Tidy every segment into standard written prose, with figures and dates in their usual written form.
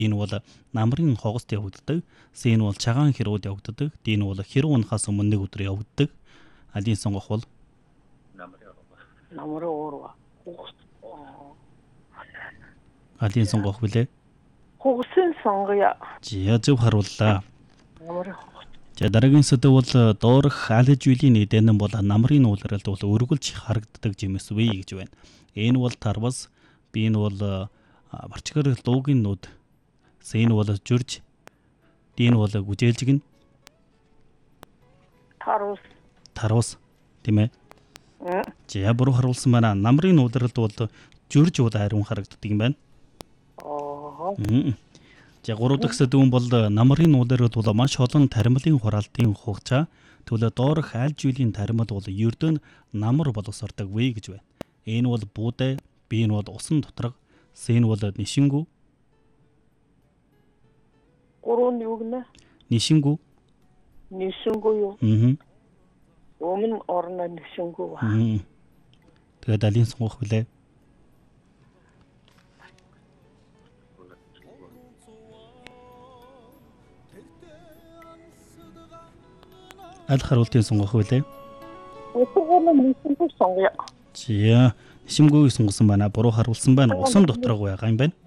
Энэ бол намрын хогост явагддаг. С энэ бол цагаан хэрүүд явагддаг. D нь бол хэрэг унахаас өмнө нэг өдөр явагддаг. Алийн сонгох бол Намрын уурва. алийн сонгох билээ. Хугсын сонгоё. За зөв харууллаа. Намрын За дараагийн сэдв бол доорх алижүлийн нэдэн бол намрын уулралд бол өргөлж харагддаг жимс вэ гэж байна. Энэ бол тарвас, B нь бол барчгаар дуугийн нүд, С нь бол жүрж, D нь бол гүжээлжигнэ. Тарвас тийм ээ. За буруу харуулсан байна. Намрын уулралд бол жүрж удаа ариун харагддаг юм байна. За 3 дахь сэдв бол намрын уулралд бол маш олон таримлын хураалтын хугацаа төлөө доорх аль жилийн таримл бол ердөө намар боловсрдог вэ гэж байна. Энэ бол буудай, B нь бол усан доторг, С нь бол нишингүү. 3 нь юу гэнэ? Нишингүү. Нишингүү юу? Өмнө орно нишингүү ба. Тэгээд алийн сонгох билээ. Аль харуултын сонгох билээ? Нишингүү сонгоё. За нишингүүг сонгосон байна. Буруу харуулсан байна. Усан доторг байгаа юм байна.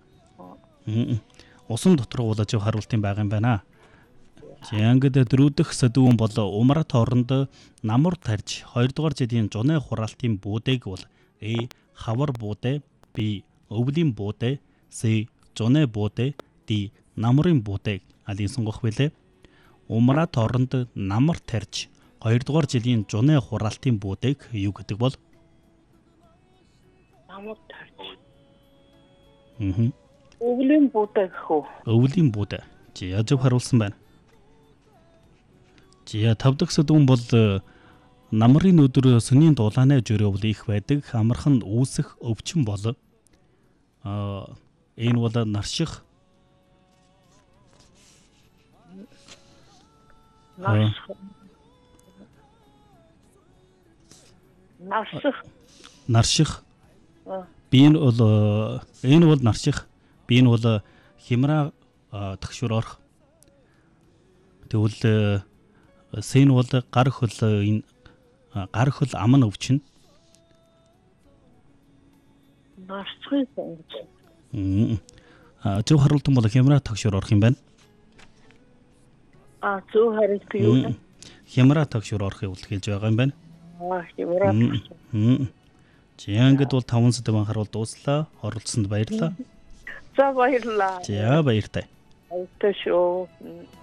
Усан доторг бол зөв харуултын байгаа юм байна. За ингээд дөрөвдөх сэдвүүн бол умрат оронд намар тарж 2 дугаар жилийн жуны хураалтын буудаг бол A. Хавар буудай, B. Өвлийн буудай, C. Жуны буудай, D. Намрын буудай. Алийн сонгох билээ. Умрат оронд намар тарж 2 дугаар жилийн жуны хураалтын буудаг юу гэдэг бол? Намар тарж. Өвлийн буудай гэх үү? Өвлийн буудай. За зөв харуулсан байна. За 5 дахь сэдвүүн бол намрын өдөр сүнийн дулааны жөрөв их байдаг. Амархан үүсэх өвчин бол энэ бол нарших. Нарших. B нь бол энэ бол нарших. B нь бол хямраа төгшөр орох. Тэгвэл С нь бол гар хөл ам нь өвчин. Наршихын сонгож. Зөв харуултан бол хямраа төгшөр орох юм байна. Зөв хариулт юу? Хямраа төгшөр орохыг хэлж байгаа юм байна. Хямраа. За ингээд бол 5 сэдв анхааруул дууслаа. Оролцсонд баярлалаа. За баярлалаа. За баяртай. Баяртай шүү.